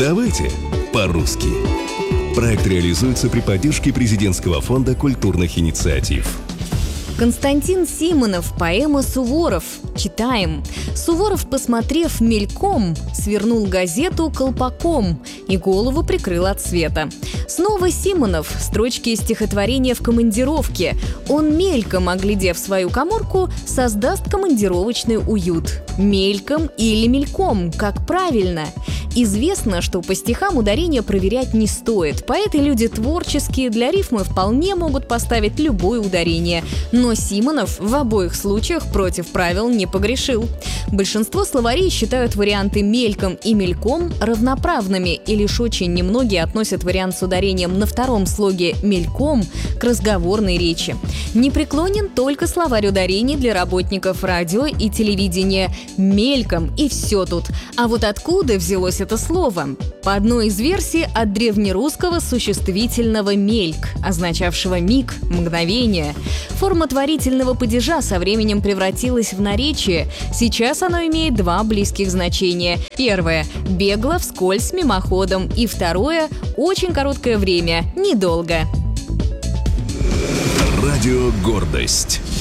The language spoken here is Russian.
Давайте по-русски. Проект реализуется при поддержке Президентского фонда культурных инициатив. Константин Симонов, поэма «Суворов». Читаем. Суворов, посмотрев мельком, свернул газету колпаком и голову прикрыл от света. Снова Симонов, строчки из стихотворения «В командировке». Он, мельком оглядев свою каморку, создаст командировочный уют. Мельком или мельком, как правильно? Известно, что по стихам ударение проверять не стоит. Поэты — люди творческие, для рифмы вполне могут поставить любое ударение. Но Симонов в обоих случаях против правил не погрешил. Большинство словарей считают варианты «мельком» и «мельком» равноправными, и лишь очень немногие относят вариант с ударением на втором слоге «мельком» к разговорной речи. Непреклонен только словарь ударений для работников радио и телевидения. Мельком, и все тут. А вот откуда взялось это слово? По одной из версий, от древнерусского существительного «мельк», означавшего «миг», «мгновение». Форма творительного падежа со временем превратилась в наречие. Сейчас оно имеет два близких значения. Первое – бегло, вскользь, мимоходом. И второе – очень короткое время, недолго. Радио «Гордость».